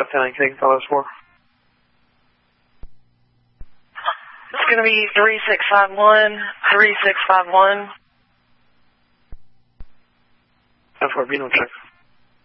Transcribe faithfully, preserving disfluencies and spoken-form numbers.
five ten, taking follows four. It's going to be three six five one, three six five one. That's four, be no check.